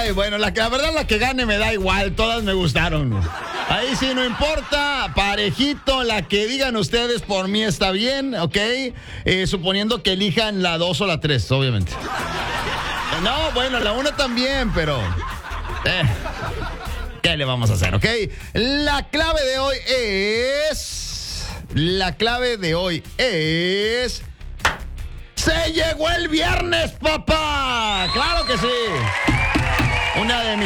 Ay, bueno, la verdad la que gane me da igual, todas me gustaron. Ahí sí no importa, parejito, la que digan ustedes por mí está bien, ¿ok? Suponiendo que elijan la 2 o la 3, obviamente. No, bueno, la 1 también, pero... ¿qué le vamos a hacer, ok? La clave de hoy es... ¡Se llegó el viernes, papá! ¡Claro que sí! Una de mis